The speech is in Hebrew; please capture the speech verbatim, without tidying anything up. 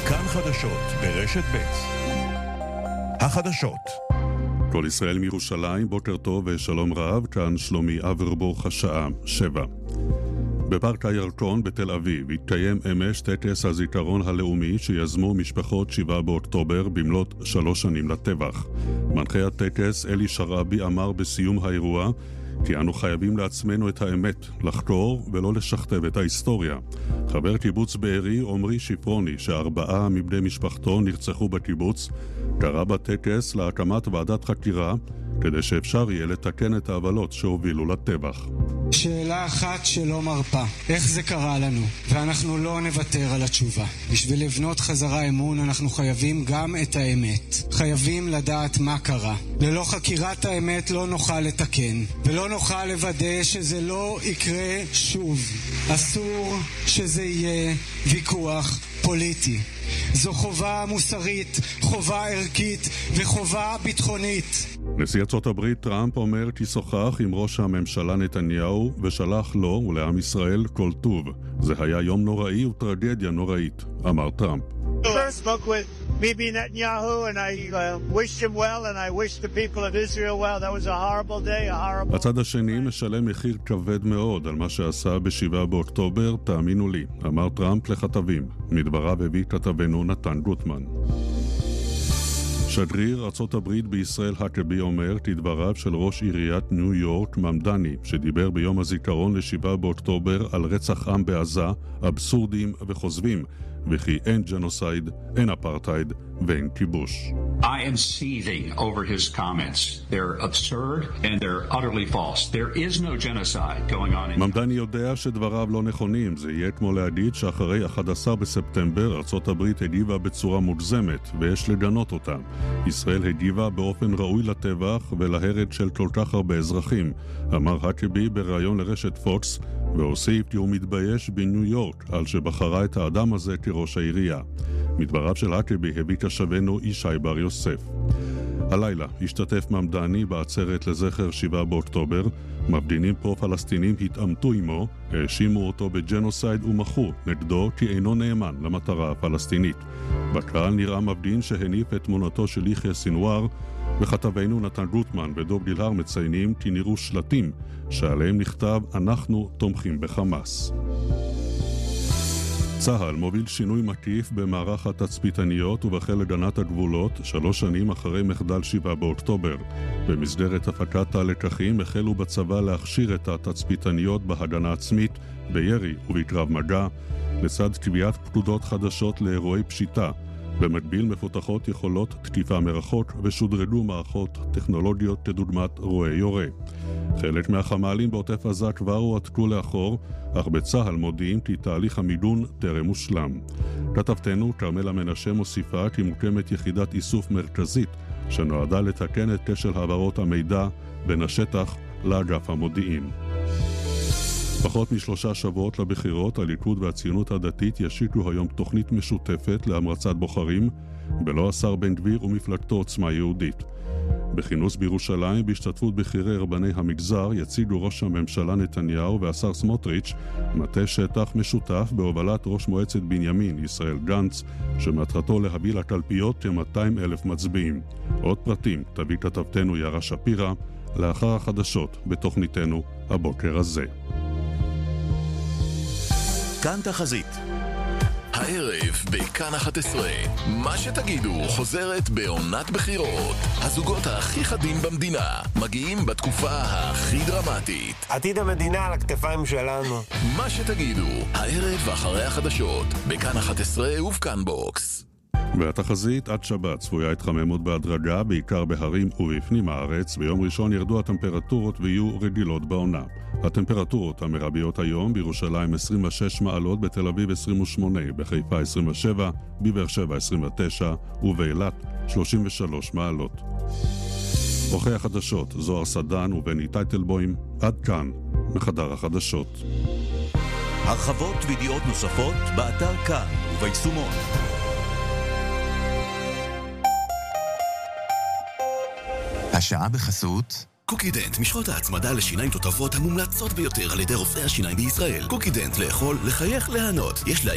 כאן חדשות ברשת ב'. החדשות. כל ישראל מירושלים, בוקר טוב ושלום רב, כאן שלומי אברבוך, השעה שבע. בפארק הירקון בתל אביב התקיים אמש טקס הזיכרון הלאומי שיזמו משפחות שבעה באוקטובר במלאת שלוש שנים לטבח. מנחה הטקס אלי שרעבי אמר בסיום האירוע כי אנו חייבים לעצמנו את האמת, לחקור ולא לשכתב את ההיסטוריה. חבר קיבוץ בארי עומרי שפרוני, שארבעה מבני משפחתו נרצחו בקיבוץ, קרא בטקס להקמת ועדת חקירה כדי שאפשר יהיה לתקן את העוולות שהובילו לטבח. שאלה אחת שלא מרפה, איך זה קרה לנו? ואנחנו לא נוותר על התשובה. בשביל לבנות חזרה אמון אנחנו חייבים גם את האמת. חייבים לדעת מה קרה. ללא חקירת האמת לא נוכל לתקן, ולא נוכל לוודא שזה לא יקרה שוב. אסור שזה יהיה ויכוח פוליטי. זו חובה מוסרית, חובה ערכית וחובה ביטחונית. נשיא ארצות הברית טראמפ אומר כי שוחח עם ראש הממשלה נתניהו ושלח לו ולעם ישראל כל טוב. זה היה יום נוראי וטרגדיה נוראית, אמר טראמפ. First spoke with Bibi Netanyahu and I uh, wished him well and I wished the people of Israel well. That was a horrible day, a horrible... הצד השני משלם מחיר כבד מאוד על מה שעשה בשבעה באוקטובר, תאמינו לי, אמר טראמפ לכתבים. מדבריו הביא כתבנו נתן גוטמן. שגריר ארצות הברית בישראל הקבי אומר כדבריו של ראש עיריית ניו יורק ממדני, שדיבר ביום הזיכרון לשבעה באוקטובר על רצח עם בעזה, אבסורדים וחוזבים, וכי אין ג'נוסייד, אין אפרטייד ואין כיבוש. I am seething over his comments. They're absurd and they're utterly false. There is no genocide going on in... ממדני יודע שדבריו לא נכונים. זה יהיה כמו להגיד שאחרי אחד עשר בספטמבר ארצות הברית הגיבה בצורה מוגזמת, ויש לגנות אותה. ישראל הגיבה באופן ראוי לטבח ולהרד של כל כך הרבה אזרחים, אמר הקבי בראיון לרשת פוקס, והוסיף כי הוא מתבייש בניו יורק על שבחרה את האדם הזה כראש העירייה. מדבריו של הקבי הביא כשבנו ישי בר יוסף. הלילה השתתף ממדני בעצרת לזכר שבעה באוקטובר. מפגינים פרו-פלסטינים התעמתו עמו, האשימו אותו בג'נוסייד ומחו נגדו כי אינו נאמן למטרה הפלסטינית. בקהל נראה מפגין שהניף את תמונתו של יחיא סינואר, וכתבנו נתן גוטמן ודוב גילהר מציינים כי נראו שלטים שעליהם נכתב אנחנו תומכים בחמאס. צה"ל מוביל שינוי מקיף במערך התצפיתניות ובחיל הגנת הגבולות שלוש שנים אחרי מחדל שבעה באוקטובר. במסגרת הפקת הלקחים החלו בצבא להכשיר את התצפיתניות בהגנה עצמית, בירי ובקרב מגע, לצד קביעת פקודות חדשות לאירועי פשיטה. במקביל מפותחות יכולות תקיפה מרחוק ושודרגו מערכות טכנולוגיות כדוגמת רואה יורה. חלק מהחמ"לים בעוטף עזה כבר הועתקו לאחור, אך בצה"ל מודיעים כי תהליך המיגון טרם הושלם. כתבתנו כרמלה מנשה מוסיפה כי מוקמת יחידת איסוף מרכזית שנועדה לתקן את כשל העברות המידע בין השטח לאגף המודיעין. פחות משלושה שבועות לבחירות, הליכוד והציונות הדתית ישיקו היום תוכנית משותפת להמרצת בוחרים, בלא השר בן גביר ומפלגתו עוצמה יהודית. בכינוס בירושלים, בהשתתפות בכירי רבני המגזר, יציגו ראש הממשלה נתניהו והשר סמוטריץ' מטה שטח משותף בהובלת ראש מועצת בנימין, ישראל גנץ, שמטרתו להביא לקלפיות כ-מאתיים אלף מצביעים. עוד פרטים תביא כתבתנו יערה שפירא, לאחר החדשות בתוכניתנו הבוקר הזה. כאן תחזית. הערב בכאן אחת עשרה, מה שתגידו חוזרת בעונת בחירות. הזוגות הכי חדים במדינה מגיעים בתקופה הכי דרמטית. עתיד המדינה על הכתפיים שלנו. מה שתגידו, הערב אחרי החדשות בכאן אחת עשרה ובכאן בוקס. והתחזית עד שבת צפויה התחממות בהדרגה, בעיקר בהרים ובפנים הארץ. ביום ראשון ירדו הטמפרטורות ויהיו רגילות בעונה. הטמפרטורות המרביות היום: בירושלים עשרים ושש מעלות, בתל אביב עשרים ושמונה, בחיפה עשרים ושבע, בבאר שבע עשרים ותשע ובאילת שלושים ושלוש מעלות. עורכי החדשות זוהר סדן ובני טייטלבוים. עד כאן מחדר החדשות. הרחבות וידיעות נוספות באתר כאן וביישומון. השעה בחסות קוקידנט, משחות ההצמדה לשיניים תותבות המומלצות ביותר על ידי רופאי השיניים בישראל. קוקידנט, לאכול, לחייך, להנות. יש לה